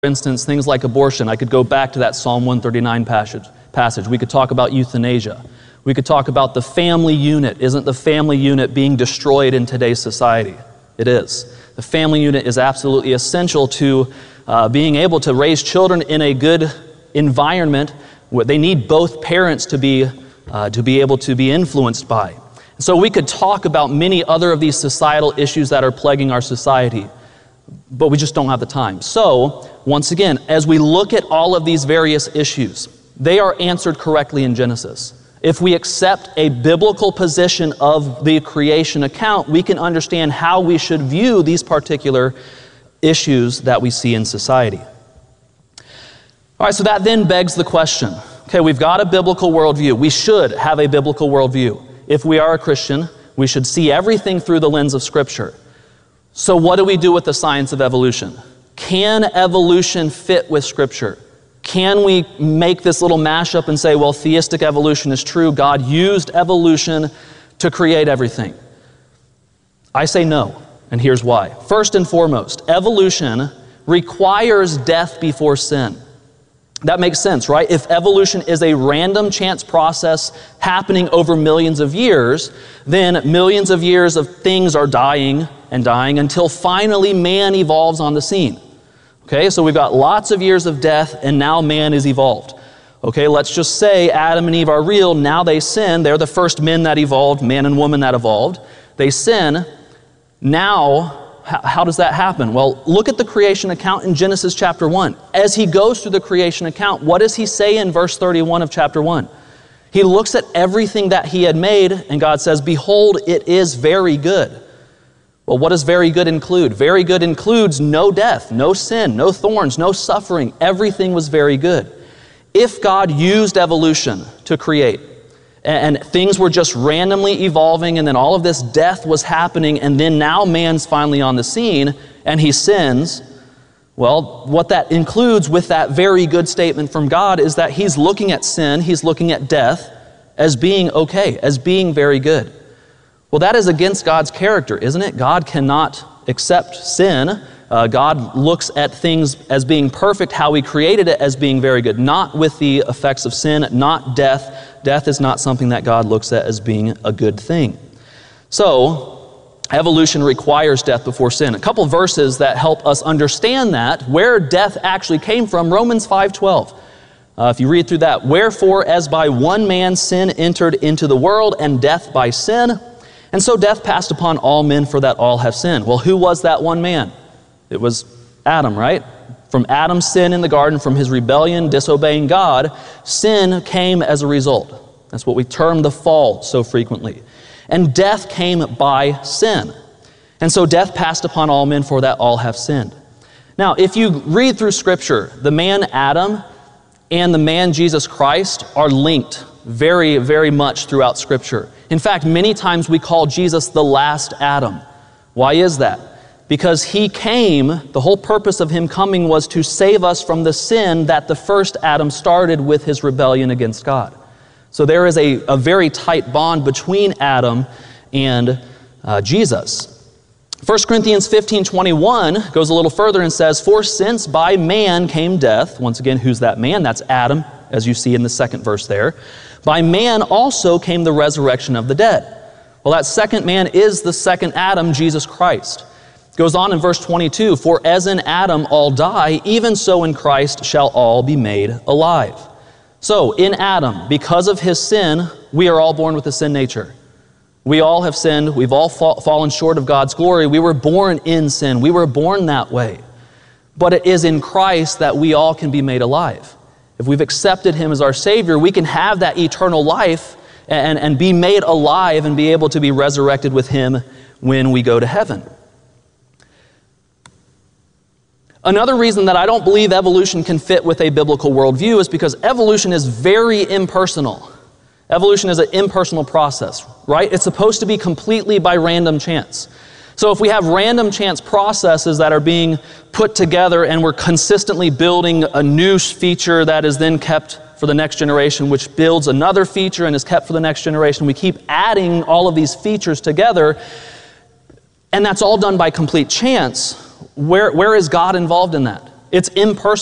For instance, things like abortion. I could go back to that Psalm 139 passage. We could talk about euthanasia. We could talk about the family unit. Isn't the family unit being destroyed in today's society? It is. The family unit is absolutely essential to being able to raise children in a good environment where they need both parents to be able to be influenced by. So we could talk about many other of these societal issues that are plaguing our society, but we just don't have the time. So, once again, as we look at all of these various issues, they are answered correctly in Genesis. If we accept a biblical position of the creation account, we can understand how we should view these particular issues that we see in society. All right, so that then begs the question. Okay, we've got a biblical worldview. We should have a biblical worldview. If we are a Christian, we should see everything through the lens of Scripture. So what do we do with the science of evolution? Can evolution fit with Scripture? Can we make this little mashup and say, well, theistic evolution is true. God used evolution to create everything? I say no, and here's why. First and foremost, evolution requires death before sin. That makes sense, right? If evolution is a random chance process happening over millions of years, then millions of years of things are dying and dying until finally man evolves on the scene. Okay, so we've got lots of years of death and now man is evolved. Okay, let's just say Adam and Eve are real, now they sin, they're the first men that evolved, man and woman that evolved. They sin, now how does that happen? Well, look at the creation account in Genesis chapter 1. As he goes through the creation account, what does he say in verse 31 of chapter 1? He looks at everything that he had made, and God says, "Behold, it is very good." Well, what does very good include? Very good includes no death, no sin, no thorns, no suffering. Everything was very good. If God used evolution to create, and things were just randomly evolving, and then all of this death was happening, and then now man's finally on the scene, and he sins, well, what that includes with that very good statement from God is that he's looking at sin, he's looking at death as being okay, as being very good. Well, that is against God's character, isn't it? God cannot accept sin. God looks at things as being perfect, how he created it as being very good, not with the effects of sin, not death. Death is not something that God looks at as being a good thing. So, evolution requires death before sin. A couple verses that help us understand that, where death actually came from, Romans 5:12. If you read through that, "Wherefore, as by one man sin entered into the world, and death by sin, and so death passed upon all men, for that all have sinned." Well, who was that one man? It was Adam, right? From Adam's sin in the garden, from his rebellion, disobeying God, sin came as a result. That's what we term the fall so frequently. And death came by sin. And so death passed upon all men, for that all have sinned. Now, if you read through Scripture, the man Adam and the man Jesus Christ are linked very, very much throughout Scripture. In fact, many times we call Jesus the last Adam. Why is that? Because he came, the whole purpose of him coming was to save us from the sin that the first Adam started with his rebellion against God. So there is a very tight bond between Adam and Jesus. 1 Corinthians 15:21 goes a little further and says, "For since by man came death," once again, who's that man? That's Adam, as you see in the second verse there. "By man also came the resurrection of the dead." Well, that second man is the second Adam, Jesus Christ. Goes on in verse 22, "For as in Adam all die, even so in Christ shall all be made alive." So, in Adam, because of his sin, we are all born with a sin nature. We all have sinned. We've all fallen short of God's glory. We were born in sin. We were born that way. But it is in Christ that we all can be made alive. If we've accepted him as our Savior, we can have that eternal life and be made alive and be able to be resurrected with him when we go to heaven. Another reason that I don't believe evolution can fit with a biblical worldview is because evolution is very impersonal. Evolution is an impersonal process, right? It's supposed to be completely by random chance. So if we have random chance processes that are being put together and we're consistently building a new feature that is then kept for the next generation, which builds another feature and is kept for the next generation, we keep adding all of these features together, and that's all done by complete chance. Where is God involved in that? It's impersonal.